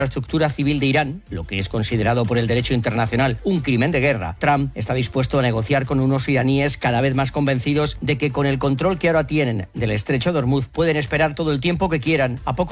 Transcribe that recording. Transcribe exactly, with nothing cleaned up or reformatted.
infraestructura civil de Irán, lo que es considerado por el derecho internacional un crimen de guerra. Trump está dispuesto a negociar con unos iraníes cada vez más convencidos de que con el control que ahora tienen del estrecho de Hormuz pueden esperar todo el tiempo que quieran a pocos